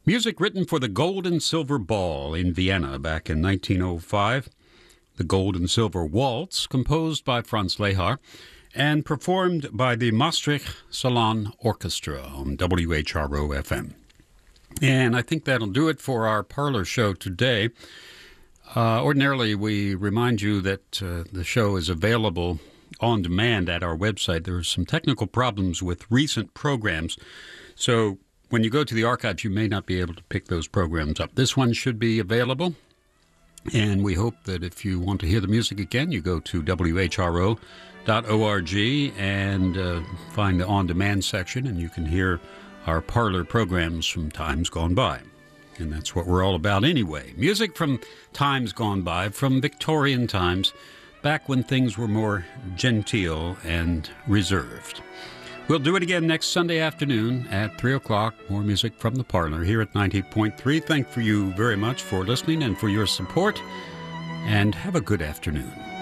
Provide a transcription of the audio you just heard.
Music written for the Gold and Silver Ball in Vienna back in 1905. The Gold and Silver Waltz, composed by Franz Lehár and performed by the Maastricht Salon Orchestra on WHRO-FM. And I think that'll do it for our parlor show today. Ordinarily, we remind you that the show is available on demand at our website. There are some technical problems with recent programs, so when you go to the archives, you may not be able to pick those programs up. This one should be available, and we hope that if you want to hear the music again, you go to whro.org and find the on-demand section, and you can hear our parlor programs from times gone by. And that's what we're all about anyway. Music from times gone by, from Victorian times, back when things were more genteel and reserved. We'll do it again next Sunday afternoon at 3 o'clock. More music from the parlor here at 90.3. Thank you very much for listening and for your support. And have a good afternoon.